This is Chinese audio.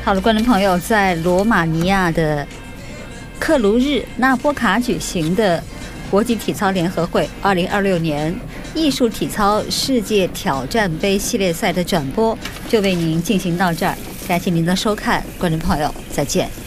好了，观众朋友，在罗马尼亚的克卢日纳波卡举行的国际体操联合会2026年艺术体操世界挑战杯系列赛的转播就为您进行到这儿，感谢您的收看，观众朋友再见。